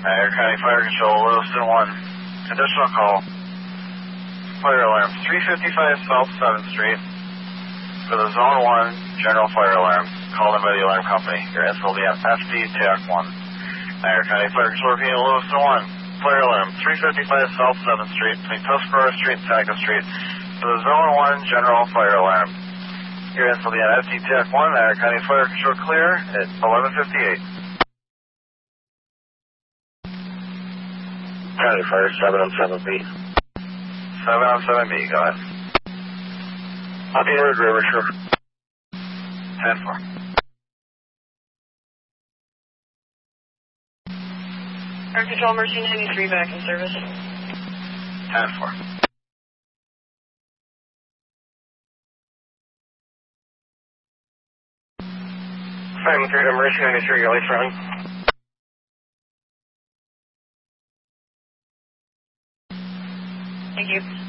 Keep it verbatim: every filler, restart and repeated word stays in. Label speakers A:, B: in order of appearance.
A: Niagara County Fire Control, Lewiston one. Additional call. Fire alarm, three fifty-five South seventh Street. For the Zone one General Fire Alarm, called in by the alarm company. Your info will be on F D T A C one. Niagara County Fire Control, repeating Lewiston one. Fire alarm, three fifty-five South seventh Street, between Tuscarora Street and Taco Street. For the Zone one General Fire Alarm. Your info will be on F D T A C one. Niagara County Fire Control clear at eleven fifty-eight.
B: County Fire, seven on seven B.
A: seven on seven B, go ahead.
B: Copy, word, River Shore.
A: ten four.
C: Fire Control, Mercy ninety-three, back in service.
A: ten four.
B: Simon three to Mercy ninety-three, your lights running.
C: Thank you.